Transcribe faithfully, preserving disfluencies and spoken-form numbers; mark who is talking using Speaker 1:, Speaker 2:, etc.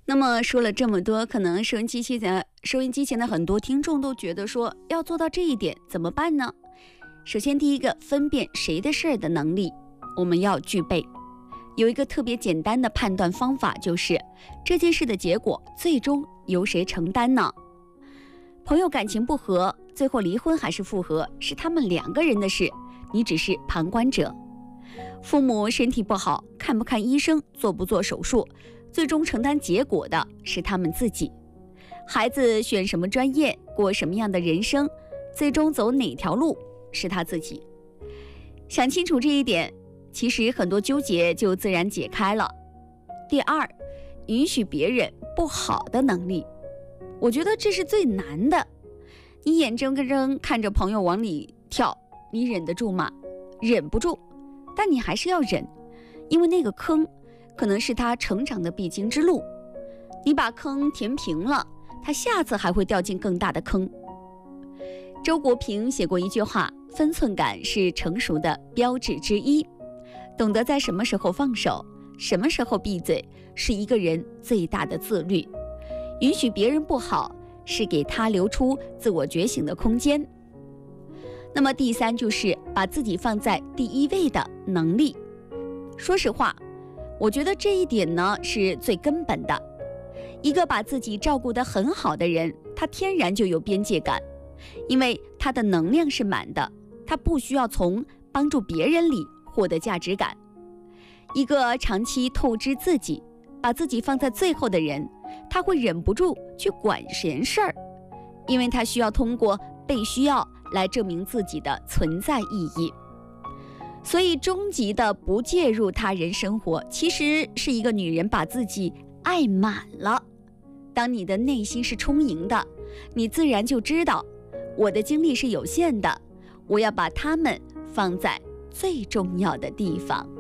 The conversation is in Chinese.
Speaker 1: 那么说了这么多，可能收音机前的收音机前的很多听众都觉得说，要做到这一点怎么办呢？首先，第一个，分辨谁的事儿的能力，我们要具备。有一个特别简单的判断方法，就是这件事的结果最终由谁承担呢？朋友感情不和，最后离婚还是复合，是他们两个人的事，你只是旁观者。父母身体不好，看不看医生，做不做手术，最终承担结果的是他们自己。孩子选什么专业，过什么样的人生，最终走哪条路，是他自己。想清楚这一点，其实很多纠结就自然解开了。第二，允许别人不好的能力，我觉得这是最难的。你眼睁睁看着朋友往里跳，你忍得住吗？忍不住，但你还是要忍，因为那个坑可能是他成长的必经之路。你把坑填平了，他下次还会掉进更大的坑。周国平写过一句话，分寸感是成熟的标志之一。懂得在什么时候放手，什么时候闭嘴，是一个人最大的自律。允许别人不好，是给他留出自我觉醒的空间。那么第三，就是把自己放在第一位的能力。说实话，我觉得这一点呢是最根本的。一个把自己照顾得很好的人，他天然就有边界感，因为他的能量是满的，他不需要从帮助别人里获得价值感。一个长期透支自己，把自己放在最后的人，他会忍不住去管闲事儿，因为他需要通过被需要来证明自己的存在意义。所以终极的不介入他人生活，其实是一个女人把自己爱满了。当你的内心是充盈的，你自然就知道，我的精力是有限的，我要把它们放在最重要的地方。